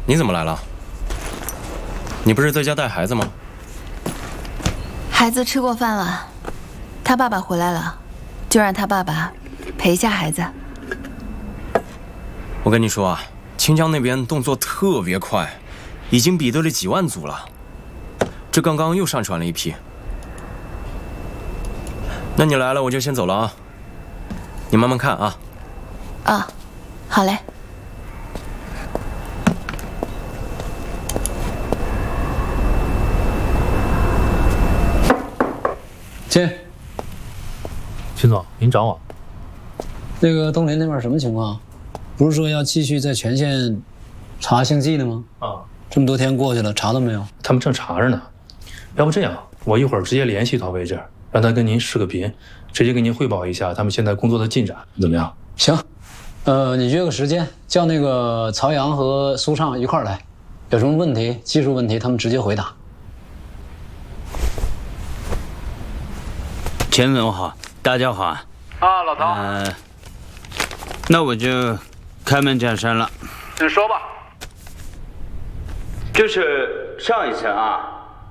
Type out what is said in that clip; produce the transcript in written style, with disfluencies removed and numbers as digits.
你怎么来了？你不是在家带孩子吗？ 孩子吃过饭了，他爸爸回来了，就让他爸爸陪一下孩子。 我跟你说啊，清江那边动作特别快，已经比对了几万组了。这刚刚又上传了一批。那你来了，我就先走了啊。你慢慢看啊。 啊，好嘞。 进。 秦总，您找我？ 那个东林那边什么情况？不是说要继续在全县查姓纪的吗？啊，这么多天过去了，查到没有？ 他们正查着呢。要不这样，我一会儿直接联系陶卫这儿，让他跟您视个频，直接跟您汇报一下他们现在工作的进展，怎么样？ 行，你约个时间，叫那个曹阳和苏畅一块儿来，有什么问题、技术问题，他们直接回答。 钱总好，大家好啊！ 啊，老陶。 那我就开门见山了。 你说吧。 就是上一次啊，